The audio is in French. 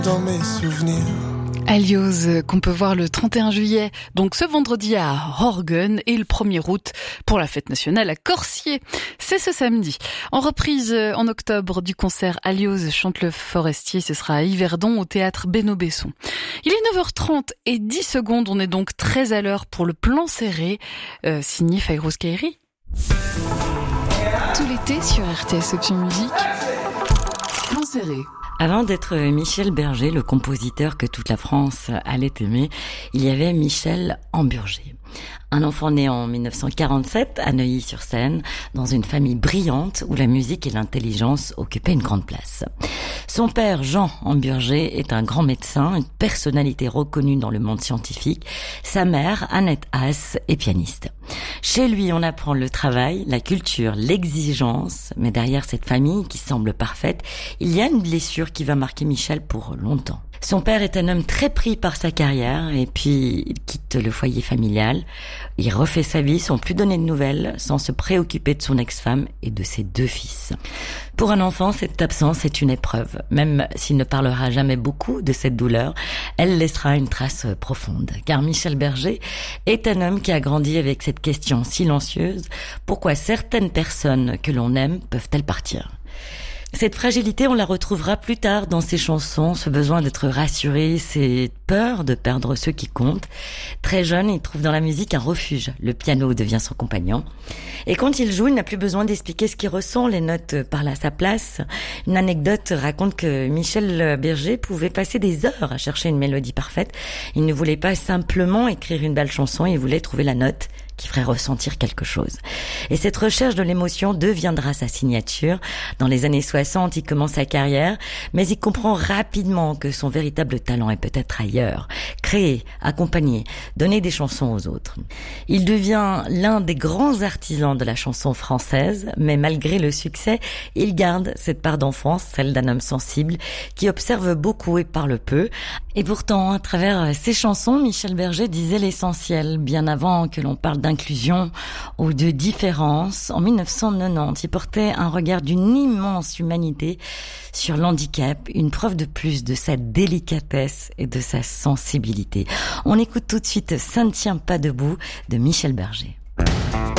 dans mes souvenirs. Alios, qu'on peut voir le 31 juillet, donc ce vendredi à Horgen, et le 1er août pour la fête nationale à Corsier. C'est ce samedi. En reprise en octobre du concert Alios chante le forestier, ce sera à Yverdon au théâtre Beno Besson. Il est 9h30 et 10 secondes, on est donc très à l'heure pour le plan serré, signé Fairouz Kairi. Tout l'été sur RTS Option Musique, plan serré. Avant d'être Michel Berger, le compositeur que toute la France allait aimer, il y avait Michel Hamburger. Un enfant né en 1947 à Neuilly-sur-Seine, dans une famille brillante où la musique et l'intelligence occupaient une grande place. Son père, Jean Hamburger, est un grand médecin, une personnalité reconnue dans le monde scientifique. Sa mère, Annette Haas, est pianiste. Chez lui, on apprend le travail, la culture, l'exigence, mais derrière cette famille qui semble parfaite, il y a une blessure qui va marquer Michel pour longtemps. Son père est un homme très pris par sa carrière et puis il quitte le foyer familial. Il refait sa vie sans plus donner de nouvelles, sans se préoccuper de son ex-femme et de ses 2 fils. Pour un enfant, cette absence est une épreuve. Même s'il ne parlera jamais beaucoup de cette douleur, elle laissera une trace profonde. Car Michel Berger est un homme qui a grandi avec cette question silencieuse. Pourquoi certaines personnes que l'on aime peuvent-elles partir ? Cette fragilité, on la retrouvera plus tard dans ses chansons, ce besoin d'être rassuré, cette peur de perdre ceux qui comptent. Très jeune, il trouve dans la musique un refuge. Le piano devient son compagnon. Et quand il joue, il n'a plus besoin d'expliquer ce qu'il ressent, les notes parlent à sa place. Une anecdote raconte que Michel Berger pouvait passer des heures à chercher une mélodie parfaite. Il ne voulait pas simplement écrire une belle chanson, il voulait trouver la note qui ferait ressentir quelque chose. Et cette recherche de l'émotion deviendra sa signature. Dans les années 60, il commence sa carrière, mais il comprend rapidement que son véritable talent est peut-être ailleurs. Créer, accompagner, donner des chansons aux autres. Il devient l'un des grands artisans de la chanson française, mais malgré le succès, il garde cette part d'enfance, celle d'un homme sensible, qui observe beaucoup et parle peu. Et pourtant, à travers ses chansons, Michel Berger disait l'essentiel, bien avant que l'on parle d'inclusion ou de différence. En 1990, il portait un regard d'une immense humanité sur l'handicap, une preuve de plus de sa délicatesse et de sa sensibilité. On écoute tout de suite « Ça ne tient pas debout » de Michel Berger.